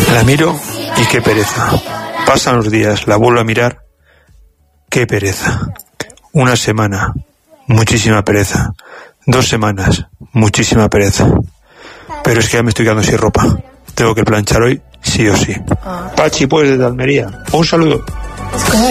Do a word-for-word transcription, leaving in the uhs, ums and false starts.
La miro y qué pereza. Pasan los días, la vuelvo a mirar, qué pereza. Una semana, muchísima pereza. Dos semanas, muchísima pereza. Pero es que ya me estoy quedando sin ropa. Tengo que planchar hoy, sí o sí. Pachi, pues, desde Almería. Un saludo.